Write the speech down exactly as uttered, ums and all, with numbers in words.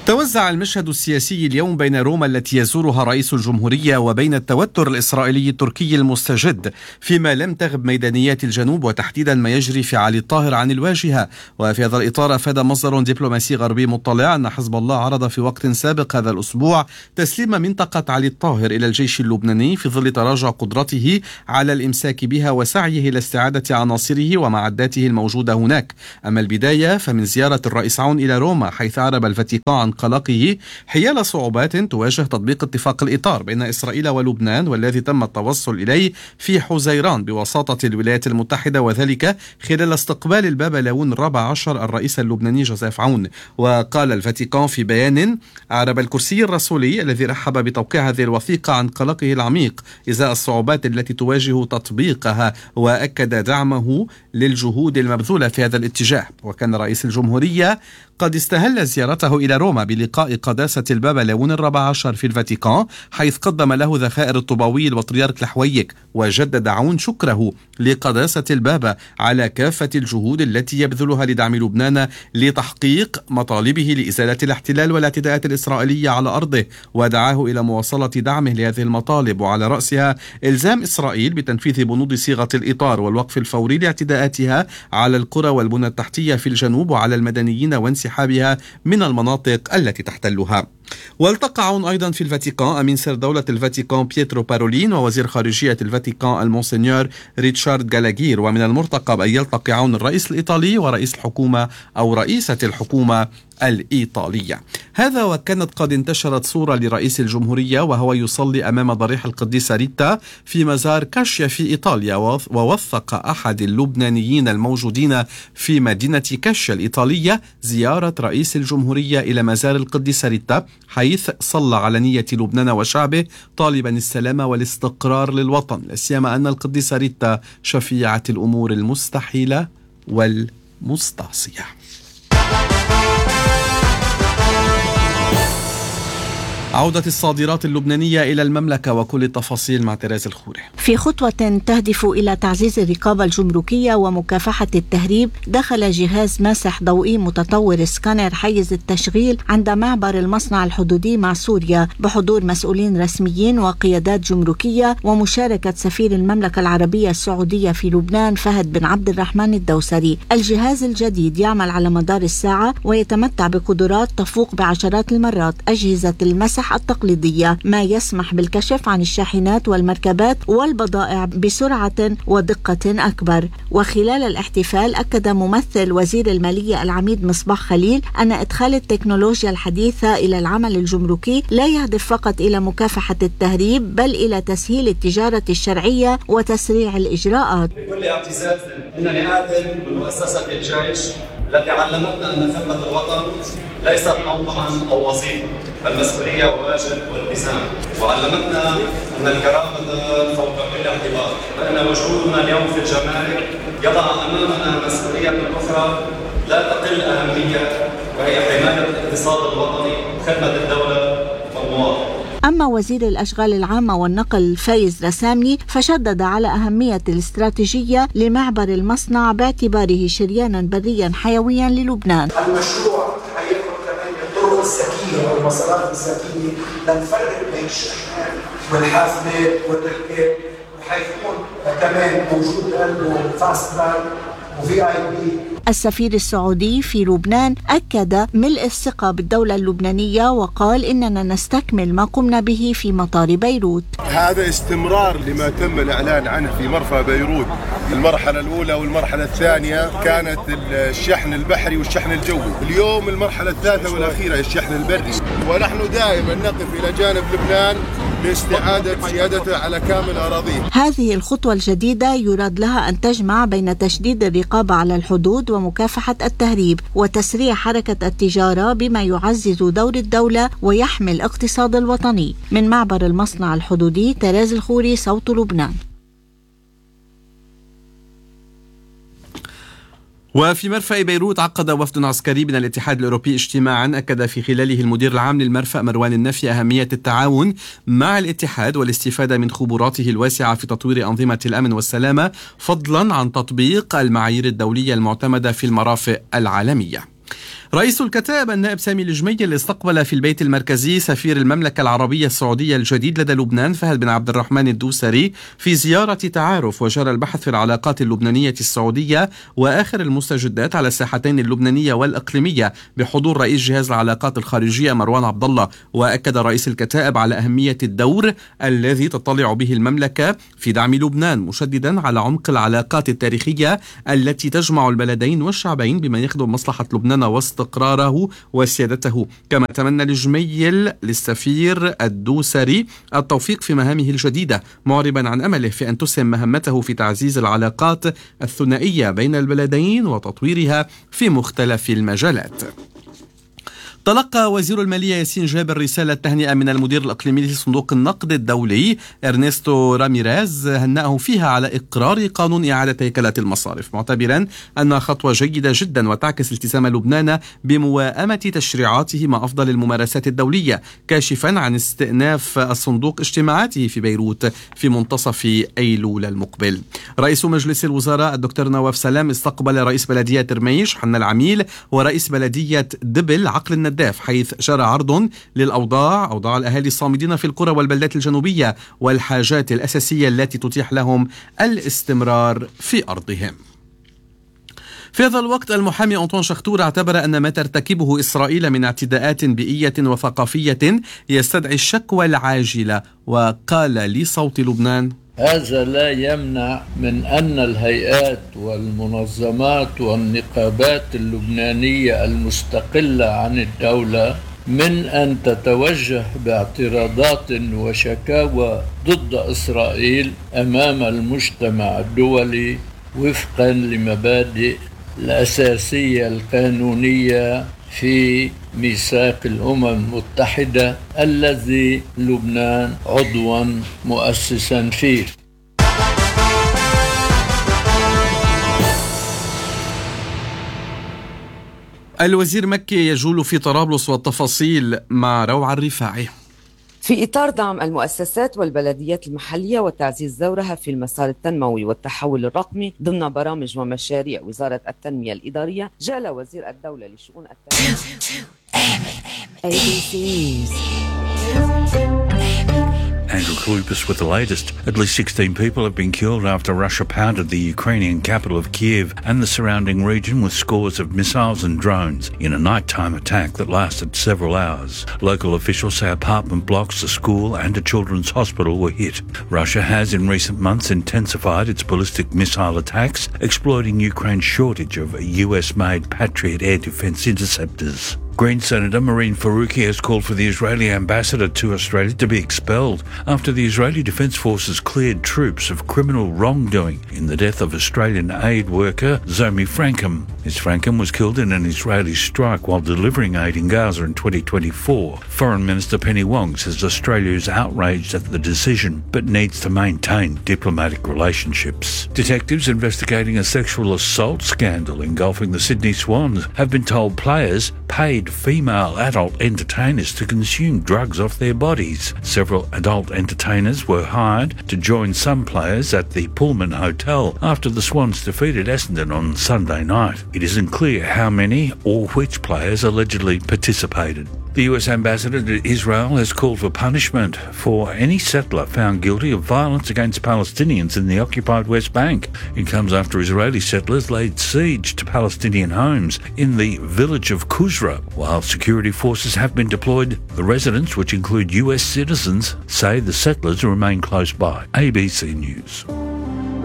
توزع المشهد السياسي اليوم بين روما التي يزورها رئيس الجمهورية وبين التوتر الإسرائيلي التركي المستجد، فيما لم تغب ميدانيات الجنوب وتحديدا ما يجري في علي الطاهر عن الواجهة. وفي هذا الإطار أفاد مصدر دبلوماسي غربي مطلع أن حزب الله عرض في وقت سابق هذا الأسبوع تسليم منطقة علي الطاهر إلى الجيش اللبناني في ظل تراجع قدرته على الإمساك بها وسعيه إلى استعادة عناصره ومعداته الموجودة هناك. أما البداية فمن زيارة الرئيس عون إلى روما، حيث أعرب الفاتيكان عن قلقه حيال صعوبات تواجه تطبيق اتفاق الإطار بين إسرائيل ولبنان، والذي تم التوصل إليه في حزيران بوساطة الولايات المتحدة، وذلك خلال استقبال البابا لاون الرابع عشر الرئيس اللبناني جوزيف عون. وقال الفاتيكان في بيان: أعرب الكرسي الرسولي الذي رحب بتوقيع هذه الوثيقة عن قلقه العميق إزاء الصعوبات التي تواجه تطبيقها، وأكد دعمه للجهود المبذولة في هذا الاتجاه. وكان رئيس الجمهورية قد استهل زيارته إلى روما بلقاء قداسة البابا لاون الرابع عشر في الفاتيكان، حيث قدم له ذخائر الطوباوي البطريرك لحويك. وجدد عون شكره لقداسة البابا على كافة الجهود التي يبذلها لدعم لبنان لتحقيق مطالبه لإزالة الاحتلال والاعتداءات الإسرائيلية على أرضه، ودعاه إلى مواصلة دعمه لهذه المطالب، وعلى رأسها إلزام إسرائيل بتنفيذ بنود صيغة الإطار والوقف الفوري لاعتداءاتها على القرى والبنى التحتية في الجنوب وعلى المدنيين وانسحابها من المناطق التي تحتلها. والتقى عون أيضا في الفاتيكان أمين سر دولة الفاتيكان بيترو بارولين ووزير خارجية الفاتيكان المونسنيور ريتشارد جالاغير. ومن المرتقب أن يلتقي عون الرئيس الإيطالي ورئيس الحكومة أو رئيسة الحكومة الإيطالية. هذا وكانت قد انتشرت صورة لرئيس الجمهورية وهو يصلي أمام ضريح القديسة ريتا في مزار كاشيا في إيطاليا. ووثق أحد اللبنانيين الموجودين في مدينة كاشيا الإيطالية زيارة رئيس الجمهورية إلى مزار القديسة ريتا، حيث صلى على نية لبنان وشعبه طالبا السلام والاستقرار للوطن، لا سيما أن القديسة ريتا شفيعة الأمور المستحيلة والمستعصية. عودة الصادرات اللبنانية إلى المملكة وكل التفاصيل مع تيريز الخوري. في خطوة تهدف إلى تعزيز الرقابة الجمركية ومكافحة التهريب، دخل جهاز ماسح ضوئي متطور سكانر حيز التشغيل عند معبر المصنع الحدودي مع سوريا بحضور مسؤولين رسميين وقيادات جمركية ومشاركة سفير المملكة العربية السعودية في لبنان فهد بن عبد الرحمن الدوسري. الجهاز الجديد يعمل على مدار الساعة ويتمتع بقدرات تفوق بعشرات المرات أجهزة المسح التقليدية، ما يسمح بالكشف عن الشاحنات والمركبات والبضائع بسرعة ودقة أكبر. وخلال الاحتفال أكد ممثل وزير المالية العميد مصباح خليل أن إدخال التكنولوجيا الحديثة إلى العمل الجمركي لا يهدف فقط إلى مكافحة التهريب بل إلى تسهيل التجارة الشرعية وتسريع الإجراءات. بكل اعتزاز إنني آدم من مؤسسة الجيش التي علمتنا أن خدمة الوطن ليست موضوعا أو وظيفة، المسؤولية واجب والتزام، وعلمتنا أن الكرامة فوق كل اعتبار، فإن وجودنا اليوم في الجمارك يضع أمامنا مسؤولية أخرى لا تقل أهمية، وهي حماية الاقتصاد الوطني وخدمة الدولة والمواطن. أما وزير الأشغال العامة والنقل فايز رسامي فشدد على أهمية الاستراتيجية لمعبر المصنع باعتباره شريانا بريا حيويا للبنان. المشروع حيكون كمان الطرق الذكية والمسارات الذكية لنفرق بين الشحنات والحافلات والركاب، وحيكون كمان موجود قلبه فاست باك وفي اي بي. السفير السعودي في لبنان أكد ملء الثقة بالدولة اللبنانية وقال إننا نستكمل ما قمنا به في مطار بيروت. هذا استمرار لما تم الإعلان عنه في مرفأ بيروت. المرحلة الأولى والمرحلة الثانية كانت الشحن البحري والشحن الجوي، اليوم المرحلة الثالثة والأخيرة الشحن البري، ونحن دائما نقف إلى جانب لبنان لاستعادة سيادته على كامل أراضيه. هذه الخطوة الجديدة يراد لها أن تجمع بين تشديد الرقابة على الحدود ومكافحة التهريب وتسريع حركة التجارة بما يعزز دور الدولة ويحمي الاقتصاد الوطني. من معبر المصنع الحدودي، تيريز الخوري، صوت لبنان. وفي مرفأ بيروت عقد وفد عسكري من الاتحاد الأوروبي اجتماعا أكد في خلاله المدير العام للمرفأ مروان النفي أهمية التعاون مع الاتحاد والاستفادة من خبراته الواسعة في تطوير أنظمة الأمن والسلامة فضلا عن تطبيق المعايير الدولية المعتمدة في المرافق العالمية. رئيس الكتائب النائب سامي الجميل استقبل في البيت المركزي سفير المملكة العربية السعودية الجديد لدى لبنان فهد بن عبد الرحمن الدوسري في زيارة تعارف، وجرى البحث في العلاقات اللبنانية السعودية وآخر المستجدات على الساحتين اللبنانية والإقليمية بحضور رئيس جهاز العلاقات الخارجية مروان عبد الله. وأكد رئيس الكتائب على أهمية الدور الذي تطلع به المملكة في دعم لبنان، مشددا على عمق العلاقات التاريخية التي تجمع البلدين والشعبين بما يخدم مصلحة لبنان واستقراره وسيادته. كما تمنى الجميل للسفير الدوسري التوفيق في مهامه الجديدة، معربا عن أمله في أن تسهم مهمته في تعزيز العلاقات الثنائية بين البلدين وتطويرها في مختلف المجالات. تلقى وزير المالية ياسين جابر رسالة تهنئة من المدير الإقليمي لصندوق النقد الدولي إرنستو راميريز، هنأه فيها على إقرار قانون إعادة هيكلة المصارف، معتبرا أنها خطوة جيدة جدا وتعكس التزام لبنان بموائمة تشريعاته مع أفضل الممارسات الدولية، كاشفا عن استئناف الصندوق اجتماعاته في بيروت في منتصف أيلول المقبل. رئيس مجلس الوزراء الدكتور نواف سلام استقبل رئيس بلدية رميش حنا العميل ورئيس بلدية دبل عقل النداف، حيث جرى عرض للأوضاع أوضاع الأهالي الصامدين في القرى والبلدات الجنوبية والحاجات الأساسية التي تتيح لهم الاستمرار في أرضهم. في هذا الوقت المحامي أنطون شختور اعتبر أن ما ترتكبه إسرائيل من اعتداءات بيئية وثقافية يستدعي الشكوى العاجلة، وقال لصوت لبنان: هذا لا يمنع من أن الهيئات والمنظمات والنقابات اللبنانية المستقلة عن الدولة من أن تتوجه باعتراضات وشكاوى ضد إسرائيل أمام المجتمع الدولي وفقا لمبادئ الأساسية القانونية في ميثاق الأمم المتحدة الذي لبنان عضوا مؤسسا فيه. الوزير مكي يجول في طرابلس، والتفاصيل مع روعة الرفاعي. في إطار دعم المؤسسات والبلديات المحلية وتعزيز دورها في المسار التنموي والتحول الرقمي ضمن برامج ومشاريع وزارة التنمية الإدارية، جال وزير الدولة لشؤون التنمية Andrew Klupis with the latest. At least sixteen people have been killed after Russia pounded the Ukrainian capital of Kiev and the surrounding region with scores of missiles and drones in a nighttime attack that lasted several hours. Local officials say apartment blocks, a school and a children's hospital were hit. Russia has in recent months intensified its ballistic missile attacks, exploiting Ukraine's shortage of U S-made Patriot air defense interceptors. Green Senator Marine Faruqi has called for the Israeli ambassador to Australia to be expelled after the Israeli Defence Forces cleared troops of criminal wrongdoing in the death of Australian aid worker Zomi Frankham. Miz Frankham was killed in an Israeli strike while delivering aid in Gaza in twenty twenty-four. Foreign Minister Penny Wong says Australia is outraged at the decision but needs to maintain diplomatic relationships. Detectives investigating a sexual assault scandal engulfing the Sydney Swans have been told players paid female adult entertainers to consume drugs off their bodies. Several adult entertainers were hired to join some players at the Pullman Hotel after the Swans defeated Essendon on Sunday night. It isn't clear how many or which players allegedly participated. The U S ambassador to Israel has called for punishment for any settler found guilty of violence against Palestinians in the occupied West Bank. It comes after Israeli settlers laid siege to Palestinian homes in the village of Kuzra. While security forces have been deployed, the residents, which include U S citizens, say the settlers remain close by. A B C News.